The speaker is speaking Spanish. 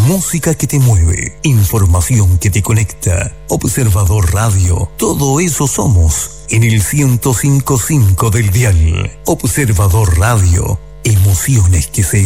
música que te mueve, información que te conecta. Observador Radio, todo eso somos en el 105.5 del dial. Observador Radio, emociones que se